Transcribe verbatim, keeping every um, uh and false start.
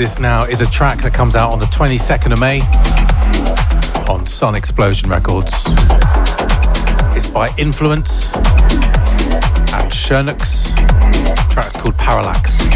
This now is a track that comes out on the twenty-second of May on Sun Explosion Records. It's by Influence and Shernux. The track's called Parallax.